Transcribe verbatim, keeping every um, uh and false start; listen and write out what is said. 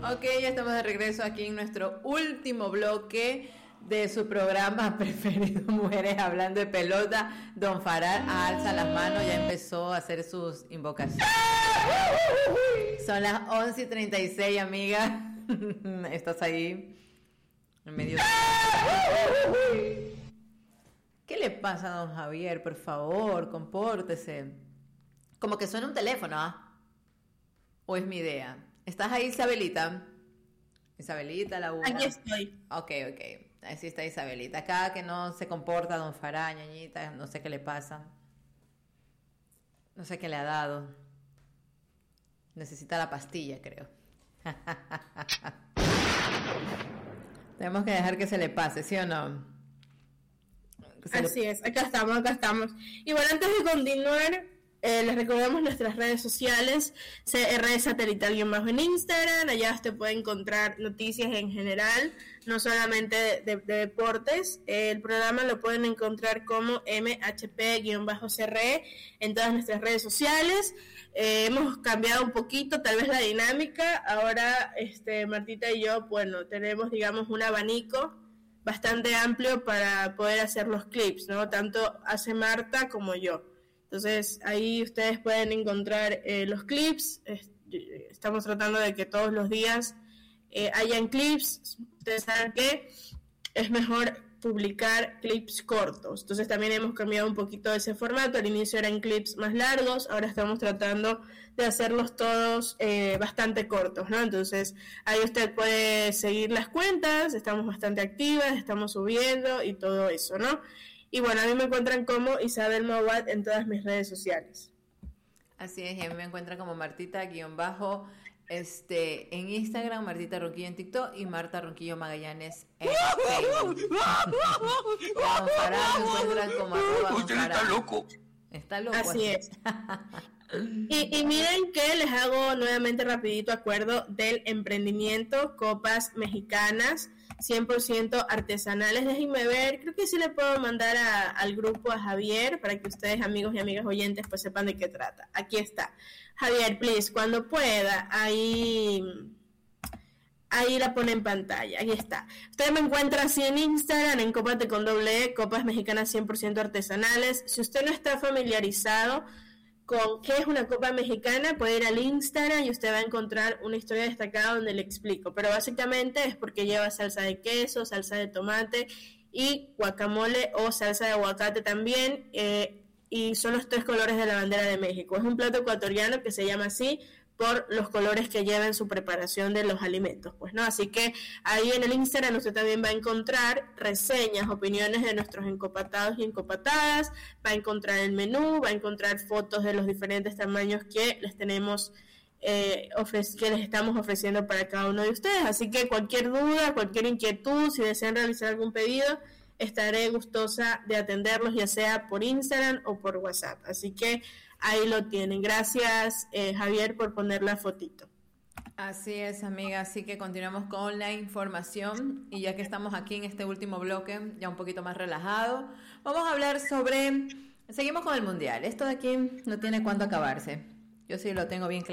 Ok, ya estamos de regreso aquí en nuestro último bloque de su programa preferido, Mujeres Hablando de Pelota. Don Farad alza las manos, ya empezó a hacer sus invocaciones. Son las once y treinta y seis, amiga. Estás ahí en medio de... ¿Qué le pasa a don Javier? Por favor, compórtese. Como que suena un teléfono, ¿ah? ¿O es mi idea? ¿Estás ahí, Isabelita? Isabelita, la una. Aquí estoy. Ok, ok. Así está Isabelita. Acá que no se comporta don Farad, ñañita, no sé qué le pasa. No sé qué le ha dado. Necesita la pastilla, creo. Tenemos que dejar que se le pase, ¿sí o no? Así le... es, acá estamos, acá estamos. Y bueno, antes de continuar, eh, les recordamos nuestras redes sociales, C R Satelital-bajo en Instagram. Allá usted puede encontrar noticias en general, no solamente de, de, de deportes. Eh, el programa lo pueden encontrar como M H P-C R E en todas nuestras redes sociales. Eh, hemos cambiado un poquito tal vez la dinámica. Ahora este, Martita y yo, bueno, tenemos digamos un abanico bastante amplio para poder hacer los clips, ¿no? Tanto hace Marta como yo. Entonces ahí ustedes pueden encontrar eh, los clips. Estamos tratando de que todos los días eh, hayan clips. Ustedes saben que es mejor publicar clips cortos. Entonces también hemos cambiado un poquito ese formato. Al inicio eran clips más largos, ahora estamos tratando de hacerlos todos eh, bastante cortos, ¿no? Entonces ahí usted puede seguir las cuentas, estamos bastante activas, estamos subiendo y todo eso, ¿no? Y bueno, a mí me encuentran como Isabel Mawad en todas mis redes sociales. Así es, y a mí me encuentran como Martita guión bajo este en Instagram, Martita Ronquillo en TikTok y Marta Ronquillo Magallanes en Facebook. Don Farad me encuentran como arroba Usted está loco. Está loco. Así es. Y, y miren que les hago nuevamente rapidito acuerdo del emprendimiento Copas Mexicanas cien por ciento artesanales. Déjenme ver, creo que sí le puedo mandar a, al grupo a Javier para que ustedes, amigos y amigas oyentes, pues sepan de qué trata. Aquí está. Javier, please, cuando pueda, ahí... Ahí la pone en pantalla, ahí está. Usted me encuentra así en Instagram, en Cópate con doble E, Copas Mexicanas cien por ciento artesanales. Si usted no está familiarizado con qué es una copa mexicana, puede ir al Instagram y usted va a encontrar una historia destacada donde le explico. Pero básicamente es porque lleva salsa de queso, salsa de tomate y guacamole o salsa de aguacate también. Eh, y son los tres colores de la bandera de México. Es un plato ecuatoriano que se llama así por los colores que lleva en su preparación de los alimentos, pues, ¿no? Así que ahí en el Instagram usted también va a encontrar reseñas, opiniones de nuestros encopatados y encopatadas, va a encontrar el menú, va a encontrar fotos de los diferentes tamaños que les tenemos eh, ofre- que les estamos ofreciendo para cada uno de ustedes. Así que cualquier duda, cualquier inquietud, si desean realizar algún pedido, estaré gustosa de atenderlos, ya sea por Instagram o por WhatsApp. Así que ahí lo tienen. Gracias, eh, Javier, por poner la fotito. Así es, amiga. Así que continuamos con la información. Y ya que estamos aquí en este último bloque, ya un poquito más relajado, vamos a hablar sobre... Seguimos con el Mundial. Esto de aquí no tiene cuándo acabarse. Yo sí lo tengo bien claro.